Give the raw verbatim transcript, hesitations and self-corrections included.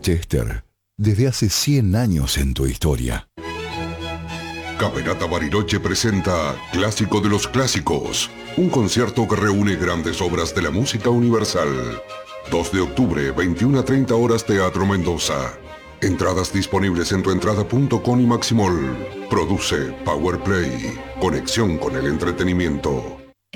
Chester, desde hace cien años en tu historia. Camerata Bariloche presenta Clásico de los Clásicos, un concierto que reúne grandes obras de la música universal. dos de octubre, veintiuna a treinta horas, Teatro Mendoza. Entradas disponibles en tuentrada punto com y Maximol. Produce Powerplay. Conexión con el entretenimiento.